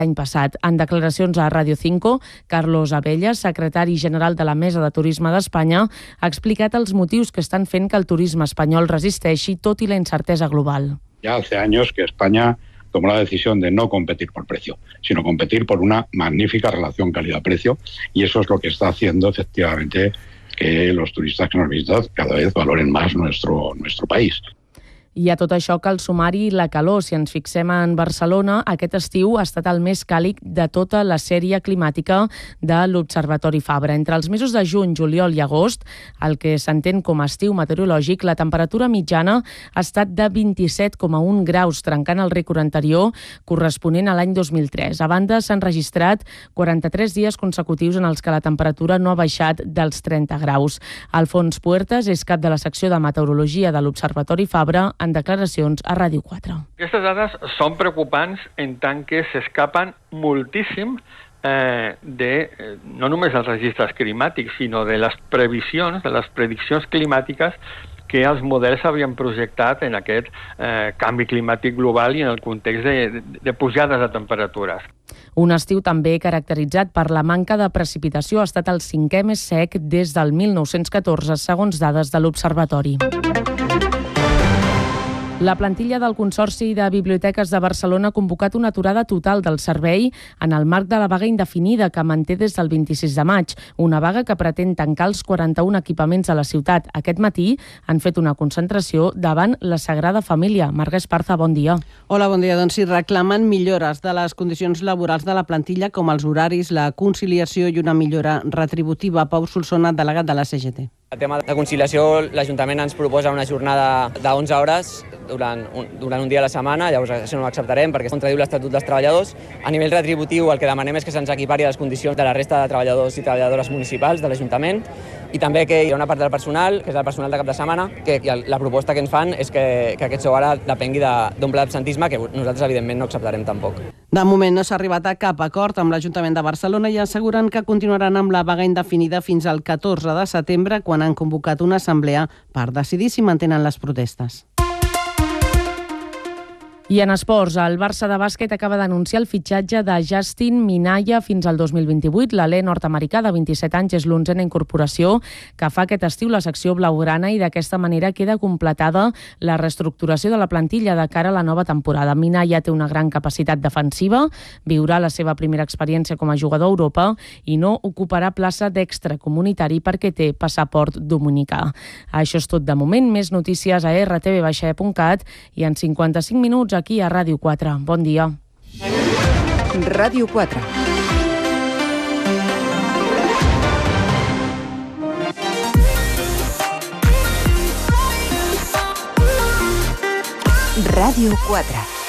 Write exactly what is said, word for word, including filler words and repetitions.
l'any passat. En declaracions a Radio cinco, Carlos Abella, secretari general de la Mesa de Turisme d'Espanya, ha explicat els motius que estan fent que el turisme espanyol resisteixi tot i la incerteza global. Ya hace años que España tomó la decisión de no competir por precio, sino competir por una magnífica relación calidad-precio, y eso es lo que está haciendo efectivamente que los turistas que nos visitan cada vez valoren más nuestro, nuestro país. I a tot això cal sumar-hi la calor. Si ens fixem en Barcelona, aquest estiu ha estat el més càlid de tota la sèrie climàtica de l'Observatori Fabra. Entre els mesos de juny, juliol i agost, el que s'entén com a estiu meteorològic, la temperatura mitjana ha estat de vint-i-set coma un graus, trencant el rècord anterior corresponent a l'any dos mil tres. A banda, s'han registrat quaranta-tres dies consecutius en els que la temperatura no ha baixat dels trenta graus. Alfons Puertas és cap de la secció de meteorologia de l'Observatori Fabra en declaracions a Ràdio quatre. Aquestes dades són preocupants en tant que s'escapen moltíssim eh, de, eh, no només dels registres climàtics, sinó de les previsions, de les prediccions climàtiques que els models havien projectat en aquest eh, canvi climàtic global i en el context de, de pujades de temperatures. Un estiu també caracteritzat per la manca de precipitació. Ha estat el cinquè més sec des del mil nou-cents catorze, segons dades de l'Observatori. La plantilla del Consorci de Biblioteques de Barcelona ha convocat una aturada total del servei en el marc de la vaga indefinida que manté des del vint-i-sis de maig, una vaga que pretén tancar els quaranta-un equipaments a la ciutat. Aquest matí han fet una concentració davant la Sagrada Família. Marga Esparza, bon dia. Hola, bon dia. Doncs sí, reclamen millores de les condicions laborals de la plantilla, com els horaris, la conciliació i una millora retributiva. Pau Solsona, delegat de la C G T. El tema de conciliació, l'Ajuntament ens proposa una jornada d'onze hores durant un, durant un dia a la setmana, llavors això no ho acceptarem perquè contradiu l'Estatut dels Treballadors. A nivell retributiu el que demanem és que se'ns equipari a les condicions de la resta de treballadors i treballadores municipals de l'Ajuntament, i també que hi ha una part del personal, que és el personal de cap de setmana, que la proposta que ens fan és que, que aquest sou ara depengui d'un pla d'absentisme que nosaltres evidentment no acceptarem tampoc. De moment no s'ha arribat a cap acord amb l'Ajuntament de Barcelona i asseguren que continuaran amb la vaga indefinida fins al catorze de setembre, quan han convocat una assemblea per decidir si mantenen les protestes. I en esports, el Barça de bàsquet acaba d'anunciar el fitxatge de Justin Minaya fins al dos mil vint-i-vuit. L'alè nord-americà de vint-i-set anys és l'onzena incorporació que fa aquest estiu la secció blaugrana i d'aquesta manera queda completada la reestructuració de la plantilla de cara a la nova temporada. Minaya té una gran capacitat defensiva, viurà la seva primera experiència com a jugador a Europa i no ocuparà plaça d'extracomunitari perquè té passaport dominicà. Això és tot de moment. Més notícies a erre te ve baixa e punt cat i en cinquanta-cinc minuts aquí a Ràdio quatre. Bon dia. Ràdio quatre. Ràdio quatre.